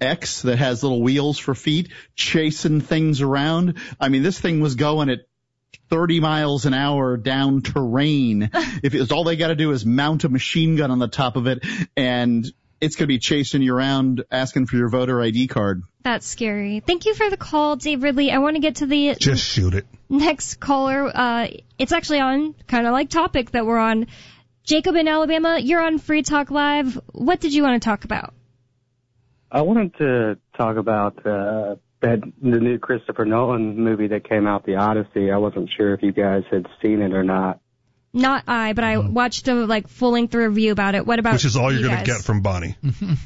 X that has little wheels for feet, chasing things around. I mean, this thing was going at 30 miles an hour down terrain. If it's all they got to do is mount a machine gun on the top of it, and it's going to be chasing you around asking for your voter ID card. That's scary. Thank you for the call, Dave Ridley. I want to get to the just shoot it. Next caller. It's actually on kind of like topic that we're on. Jacob in Alabama, you're on Free Talk Live. What did you want to talk about? I wanted to talk about the new Christopher Nolan movie that came out, The Odyssey. I wasn't sure if you guys had seen it or not. Not I, but I watched a full-length review about it. What about Which is all you're going to get from Bonnie.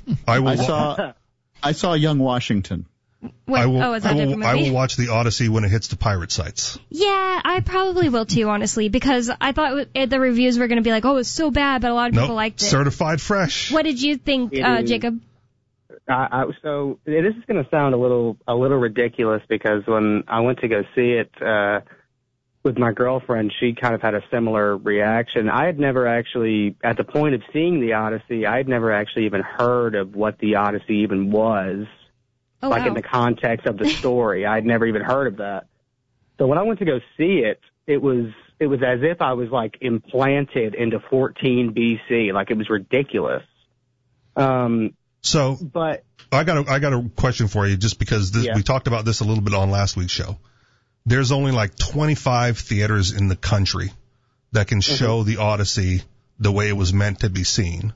I saw Young Washington. What? Is that a different movie? I will watch The Odyssey when it hits the pirate sites. Yeah, I probably will too, honestly, because I thought the reviews were going to be like, oh, it's so bad, but a lot of people liked it. Certified fresh. What did you think, Jacob? So this is going to sound a little ridiculous, because when I went to go see it with my girlfriend, she kind of had a similar reaction. I had never actually, at the point of seeing The Odyssey, I had never actually even heard of what The Odyssey even was. Oh, in the context of the story. I'd never even heard of that. So when I went to go see it, it was as if I was like implanted into 14 BC. Like, it was ridiculous. But I got a question for you, just because we talked about this a little bit on last week's show. There's only like 25 theaters in the country that can show The Odyssey the way it was meant to be seen.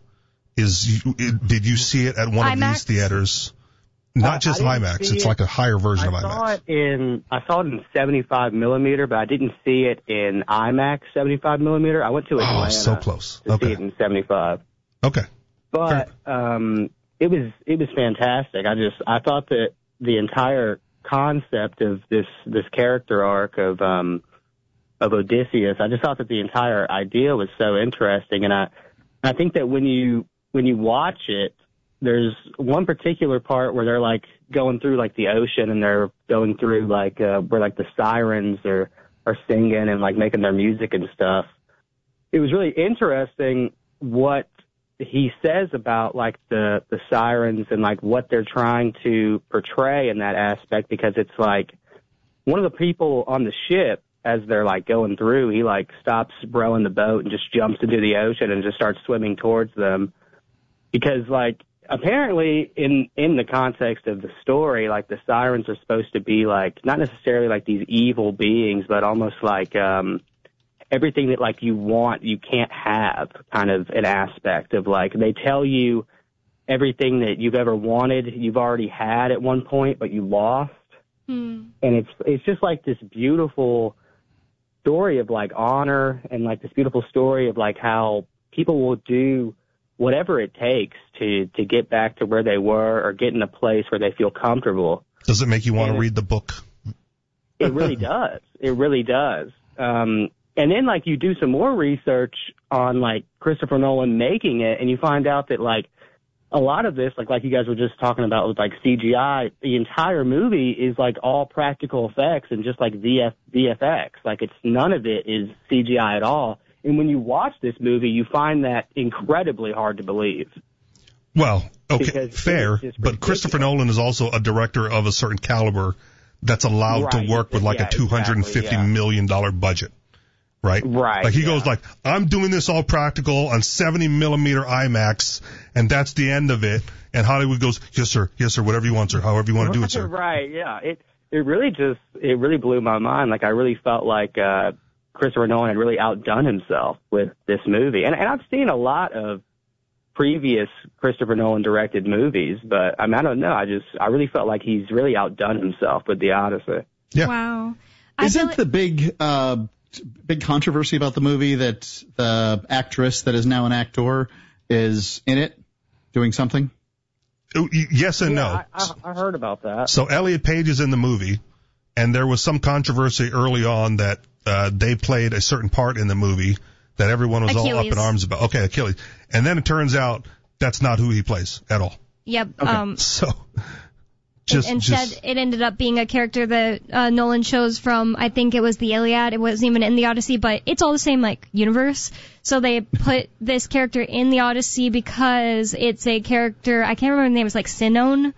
Did you see it at one IMAX? Of these theaters? Not just IMAX. It's like a higher version of IMAX. I saw it in 75 millimeter, but I didn't see it in IMAX 75 millimeter. I went to Atlanta. Oh, so close. To see it in 75. Okay. But it was fantastic. I thought that the entire concept of this character arc of Odysseus, I just thought that the entire idea was so interesting, and I think that when you watch it, there's one particular part where they're like going through like the ocean, and they're going through like where like the sirens are singing and like making their music and stuff. It was really interesting what he says about like the sirens and like what they're trying to portray in that aspect, because it's like one of the people on the ship, as they're like going through, he like stops rowing the boat and just jumps into the ocean and just starts swimming towards them, because like apparently in the context of the story, like the sirens are supposed to be like not necessarily like these evil beings, but almost like everything that like you want you can't have, kind of an aspect of like they tell you everything that you've ever wanted you've already had at one point but you lost. And it's just like this beautiful story of like honor, and like this beautiful story of like how people will do whatever it takes to get back to where they were or get in a place where they feel comfortable. Does it make you want to read the book? It really does. It really does. And then like you do some more research on like Christopher Nolan making it, and you find out that like a lot of this, like you guys were just talking about with like CGI, the entire movie is like all practical effects and just like VFX. Like it's none of it is CGI at all. And when you watch this movie, you find that incredibly hard to believe. Well, okay, fair, but Christopher Nolan is also a director of a certain caliber that's allowed to work with like a $250 million budget, right? Right. Like he goes like, I'm doing this all practical on 70 millimeter IMAX, and that's the end of it. And Hollywood goes, yes, sir, whatever you want, sir, however you want to do it, sir. Right, yeah. It really blew my mind. Like I really felt like Christopher Nolan had really outdone himself with this movie. And I've seen a lot of previous Christopher Nolan directed movies, but I mean, I don't know. I really felt like he's really outdone himself with The Odyssey. Yeah. Wow. Isn't the big controversy about the movie that the actress that is now an actor is in it doing something? Yes and no. I heard about that. So Elliot Page is in the movie, and there was some controversy early on that they played a certain part in the movie that everyone was all up in arms about. Okay, Achilles. And then it turns out that's not who he plays at all. Yep. Okay. Instead, it ended up being a character that Nolan chose from, I think it was the Iliad. It wasn't even in the Odyssey, but it's all the same, like, universe. So they put this character in the Odyssey because it's a character, I can't remember the name, it's like Sinon.